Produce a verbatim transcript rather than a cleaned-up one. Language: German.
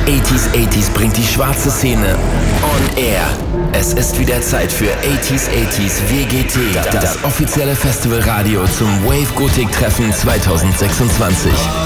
achtziger achtziger bringt die schwarze Szene on air. Es ist wieder Zeit für achtziger achtziger W G T, das offizielle Festivalradio zum Wave Gothic Treffen zweitausendsechsundzwanzig.